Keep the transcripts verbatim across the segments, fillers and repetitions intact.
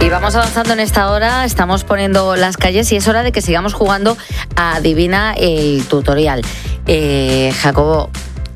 Y vamos avanzando en esta hora, estamos poniendo las calles y es hora de que sigamos jugando a Adivina el tutorial. Eh, Jacobo,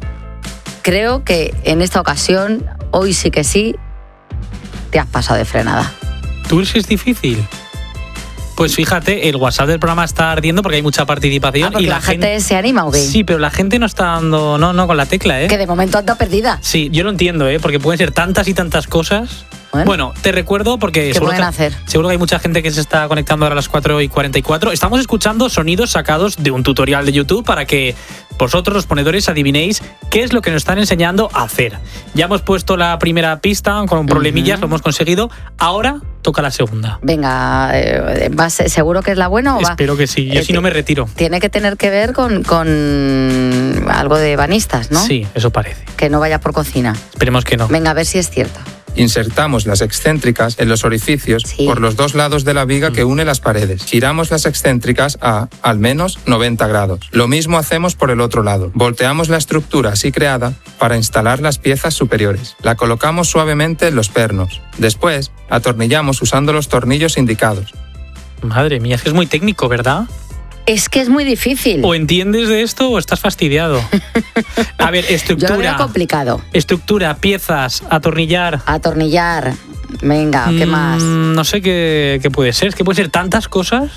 creo que en esta ocasión, hoy sí que sí, te has pasado de frenada. ¿Tú crees que es difícil? Pues fíjate, el WhatsApp del programa está ardiendo porque hay mucha participación. Ah, porque y la, la gente, gente se anima, ¿o qué? Sí, pero la gente no está dando, no, no, con la tecla, ¿eh? Que de momento anda perdida. Sí, yo lo entiendo, ¿eh? Porque pueden ser tantas y tantas cosas. Bueno, bueno te recuerdo porque ¿qué seguro pueden que, hacer? seguro que hay mucha gente que se está conectando ahora a las cuatro y cuarenta y cuatro. Estamos escuchando sonidos sacados de un tutorial de YouTube para que vosotros, los ponedores, adivinéis qué es lo que nos están enseñando a hacer. Ya hemos puesto la primera pista con problemillas, uh-huh. Lo hemos conseguido. Ahora toca la segunda. Venga, eh, ¿vas, ¿seguro que es la buena o va? Espero que sí, yo eh, si no me retiro. Tiene que tener que ver con, con algo de banistas, ¿no? Sí, eso parece. Que no vaya por cocina. Esperemos que no. Venga, a ver si es cierto. Insertamos las excéntricas en los orificios sí. por los dos lados de la viga mm. que une las paredes. Giramos las excéntricas a al menos noventa grados. Lo mismo hacemos por el otro lado. Volteamos la estructura así creada para instalar las piezas superiores. La colocamos suavemente en los pernos. Después, atornillamos usando los tornillos indicados. Madre mía, es que es muy técnico, ¿verdad? Es que es muy difícil. O entiendes de esto o estás fastidiado. A ver, estructura. Yo lo veo complicado. Estructura, piezas, atornillar. Atornillar. Venga, ¿qué mm, más? No sé qué, qué puede ser. Es que puede ser tantas cosas.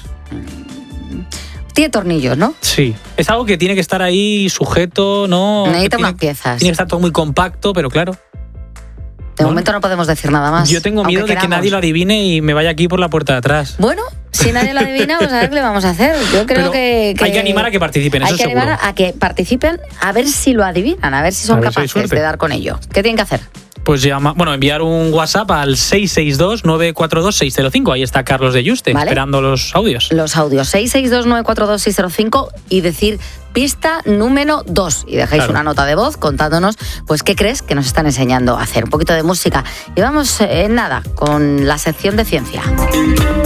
Tiene tornillos, ¿no? Sí. Es algo que tiene que estar ahí sujeto, ¿no? Necesita tiene, unas piezas. Tiene que estar todo muy compacto, pero claro. De bueno, momento no podemos decir nada más. Yo tengo miedo de que nadie lo adivine y me vaya aquí por la puerta de atrás. Bueno, si nadie lo adivina, pues a ver qué le vamos a hacer. Yo creo que, que... Hay que animar a que participen, eso seguro. Hay que animar a que participen a ver si lo adivinan, a ver si son ver capaces si de dar con ello. ¿Qué tienen que hacer? Pues llama, bueno, enviar un WhatsApp al seis seis dos, nueve cuatro dos, seis cero cinco. Ahí está Carlos de Yuste, ¿vale? Esperando los audios. Los audios, seis seis dos, nueve cuatro dos, seis cero cinco y decir pista número dos. Y dejáis claro. una nota de voz contándonos, pues, qué crees que nos están enseñando a hacer. Un poquito de música. Y vamos en eh, nada, con la sección de ciencia.